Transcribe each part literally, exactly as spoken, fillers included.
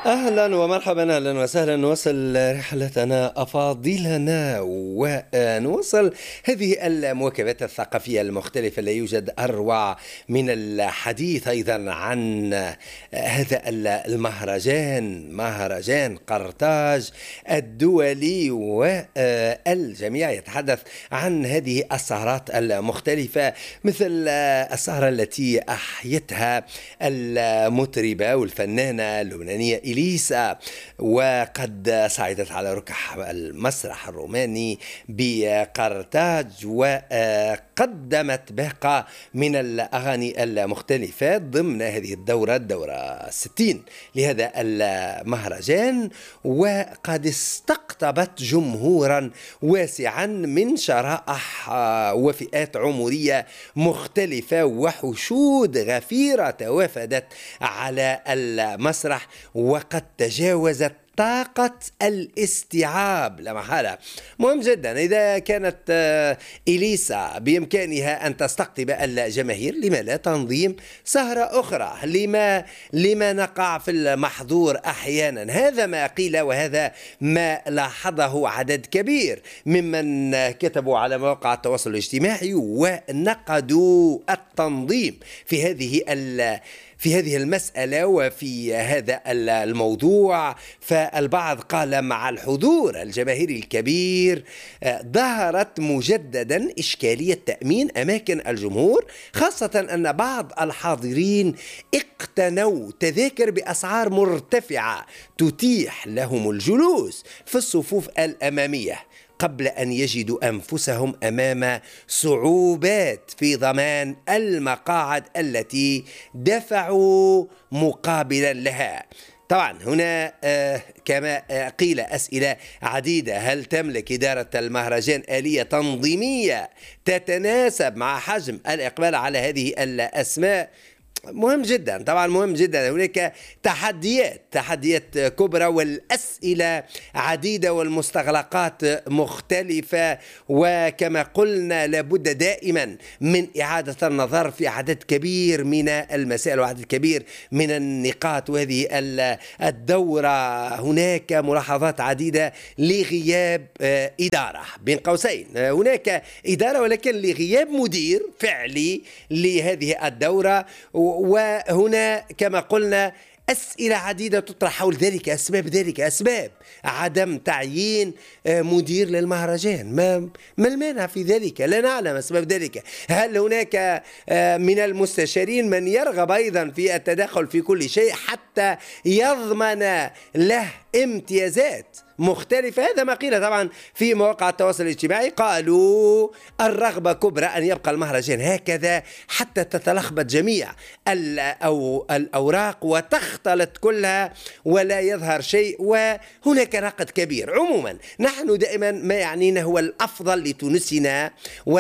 أهلا ومرحبا، أهلا وسهلا. نواصل رحلتنا أفاضلنا ونواصل هذه المواكبات الثقافية المختلفة. لا يوجد أروع من الحديث أيضا عن هذا المهرجان، مهرجان قرطاج الدولي، والجميع يتحدث عن هذه السهرات المختلفة، مثل السهرة التي أحيتها المطربة والفنانة اللبنانية إليسا، وقد صعدت على ركح المسرح الروماني بقرطاج وقدمت باقة من الأغاني المختلفة ضمن هذه الدورة الدورة الستين لهذا المهرجان، وقد استقطبت جمهورا واسعا من شرائح وفئات عمرية مختلفة، وحشود غفيرة توافدت على المسرح وقد تجاوزت طاقة الاستيعاب لا محالة. مهم جدا إذا كانت إليسا بإمكانها أن تستقطب الجماهير، لما لا تنظيم سهرة أخرى؟ لما لما نقع في المحظور أحيانا؟ هذا ما قيل وهذا ما لاحظه عدد كبير ممن كتبوا على مواقع التواصل الاجتماعي ونقدوا التنظيم في هذه في هذه المسألة وفي هذا الموضوع. فالبعض قال مع الحضور الجماهيري الكبير ظهرت مجددا إشكالية تأمين أماكن الجمهور، خاصة أن بعض الحاضرين اقتنوا تذاكر بأسعار مرتفعة تتيح لهم الجلوس في الصفوف الأمامية قبل أن يجدوا أنفسهم أمام صعوبات في ضمان المقاعد التي دفعوا مقابلا لها. طبعا هنا آه كما آه قيل أسئلة عديدة: هل تملك إدارة المهرجان آلية تنظيمية تتناسب مع حجم الإقبال على هذه الأسماء؟ مهم جدا، طبعا مهم جدا. هناك تحديات تحديات كبرى والأسئلة عديدة والمستغلقات مختلفة، وكما قلنا لابد دائما من إعادة النظر في عدد كبير من المسائل وعدد كبير من النقاط. وهذه الدورة هناك ملاحظات عديدة لغياب إدارة، بين قوسين هناك إدارة ولكن لغياب مدير فعلي لهذه الدورة. وهنا كما قلنا أسئلة عديدة تطرح حول ذلك. أسباب ذلك أسباب عدم تعيين مدير للمهرجان. ما ما المانع في ذلك؟ لا نعلم أسباب ذلك. هل هناك من المستشارين من يرغب أيضا في التدخل في كل شيء حتى يضمن له امتيازات مختلفة؟ هذا ما قيل طبعا في مواقع التواصل الاجتماعي. قالوا الرغبة كبرى أن يبقى المهرجان هكذا حتى تتلخبط جميع أو الأوراق وتختلط كلها ولا يظهر شيء، وهناك نقد كبير. عموما نحن دائما ما يعنينا هو الأفضل لتونسنا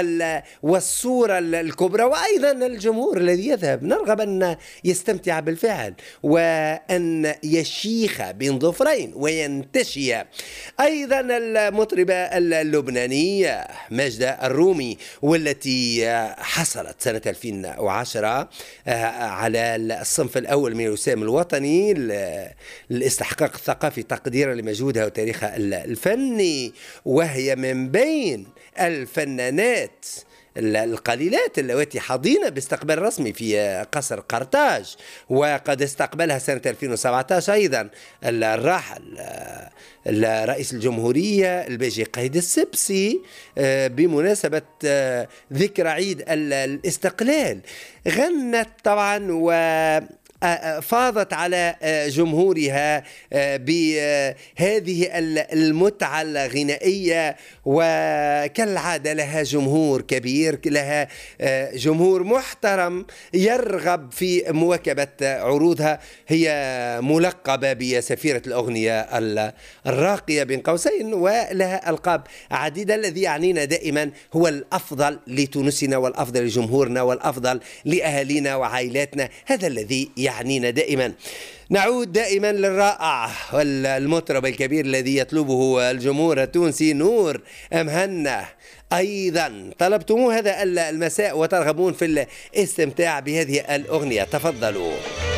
والصورة الكبرى، وأيضا الجمهور الذي يذهب نرغب أن يستمتع بالفعل وأن يشيخ بين ظفرين وينتشي. أيضا المطربة اللبنانية ماجدة الرومي، والتي حصلت سنة ألفين وعشرة على الصنف الأول من الوسام الوطني للاستحقاق الثقافي تقديرا لمجهودها وتاريخها الفني، وهي من بين الفنانات القليلات اللواتي حظين باستقبال رسمي في قصر قرطاج. وقد استقبلها سنة ألفين وسبعة عشر أيضا الراحل رئيس الجمهورية الباجي قايد السبسي بمناسبة ذكرى عيد الاستقلال. غنت طبعا و فاضت على جمهورها بهذه المتعة الغنائية، وكالعادة لها جمهور كبير، لها جمهور محترم يرغب في مواكبة عروضها. هي ملقبة بسفيرة الأغنية الراقية بين قوسين، ولها ألقاب عديدة. الذي يعنينا دائما هو الأفضل لتونسنا والأفضل لجمهورنا والأفضل لأهالينا وعائلاتنا. هذا الذي يعنينا دائما. نعود دائما للرائع والمطرب الكبير الذي يطلبه الجمهور التونسي، نور مهنا. أيضا طلبتموه هذا المساء وترغبون في الاستمتاع بهذه الأغنية، تفضلوا.